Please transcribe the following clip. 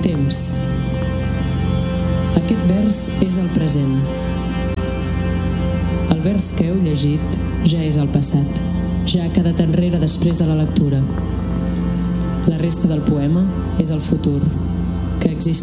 Temps. Aquest vers és el present. El vers que heu llegit ja és el passat, ja ha quedat enrere després de la lectura. La resta del poema és el futur, que existeix